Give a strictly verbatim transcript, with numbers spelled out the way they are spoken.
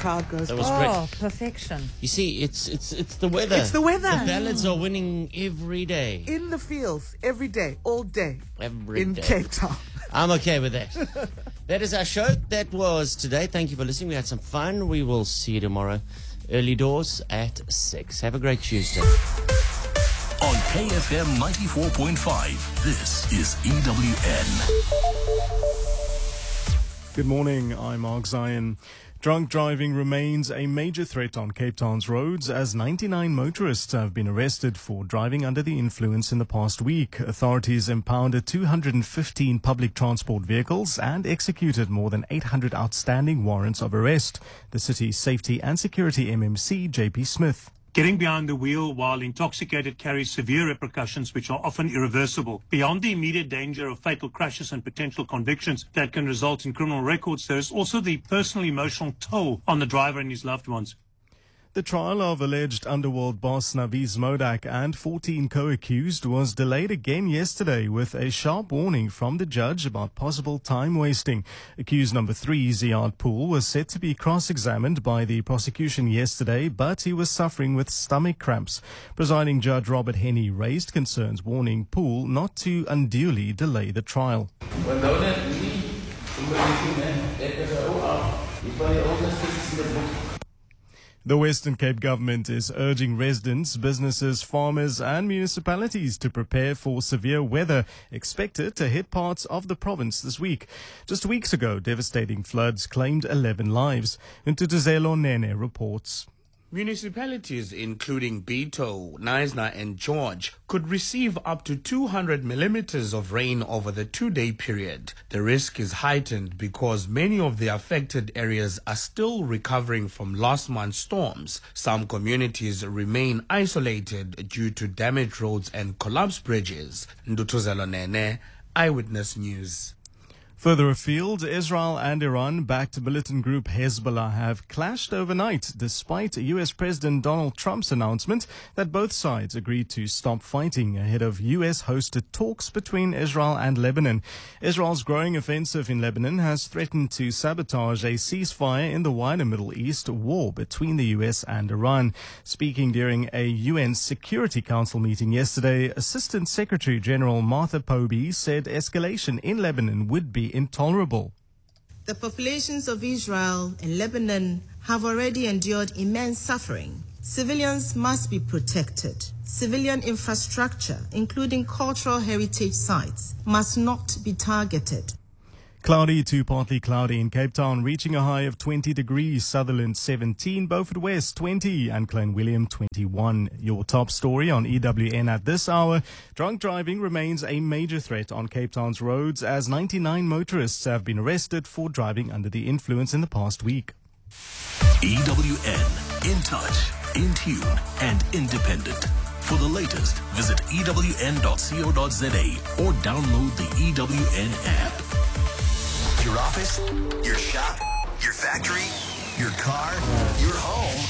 crowd goes. That was oh, great. Oh, perfection. You see, it's it's it's the weather. It's the weather. The ballads are winning every day. In the fields, every day, all day. Every in day. Cape Town. I'm okay with that. That is our show. That was today. Thank you for listening. We had some fun. We will see you tomorrow. Early doors at six. Have a great Tuesday. On K F M ninety-four point five, this is E W N. Good morning, I'm Mark Zion. Drunk driving remains a major threat on Cape Town's roads as ninety-nine motorists have been arrested for driving under the influence in the past week. Authorities impounded two hundred fifteen public transport vehicles and executed more than eight hundred outstanding warrants of arrest. The city's Safety and Security M M C, J P Smith. Getting behind the wheel while intoxicated carries severe repercussions which are often irreversible. Beyond the immediate danger of fatal crashes and potential convictions that can result in criminal records, there is also the personal emotional toll on the driver and his loved ones. The trial of alleged underworld boss Naviz Modak and fourteen co-accused was delayed again yesterday with a sharp warning from the judge about possible time wasting. Accused number three, Ziad Pool, was set to be cross-examined by the prosecution yesterday, but he was suffering with stomach cramps. Presiding Judge Robert Henney raised concerns, warning Pool not to unduly delay the trial. The Western Cape government is urging residents, businesses, farmers and municipalities to prepare for severe weather expected to hit parts of the province this week. Just weeks ago, devastating floods claimed eleven lives. Ntutuzelo Nene reports. Municipalities including Beto, Knysna and George could receive up to two hundred millimeters of rain over the two-day period. The risk is heightened because many of the affected areas are still recovering from last month's storms. Some communities remain isolated due to damaged roads and collapsed bridges. Ntutuzelo Nene, Eyewitness News. Further afield, Israel and Iran-backed militant group Hezbollah have clashed overnight, despite U S President Donald Trump's announcement that both sides agreed to stop fighting ahead of U S-hosted talks between Israel and Lebanon. Israel's growing offensive in Lebanon has threatened to sabotage a ceasefire in the wider Middle East war between the U S and Iran. Speaking during a U N Security Council meeting yesterday, Assistant Secretary General Martha Pobey said escalation in Lebanon would be intolerable. The populations of Israel and Lebanon have already endured immense suffering. Civilians must be protected. Civilian infrastructure, including cultural heritage sites, must not be targeted. Cloudy to partly cloudy in Cape Town, reaching a high of twenty degrees. Sutherland seventeen, Beaufort West twenty, and Clanwilliam twenty-one. Your top story on E W N at this hour. Drunk driving remains a major threat on Cape Town's roads as ninety-nine motorists have been arrested for driving under the influence in the past week. E W N, in touch, in tune, and independent. For the latest, visit E W N dot co dot za or download the E W N app. Your office, your shop, your factory, your car, your home.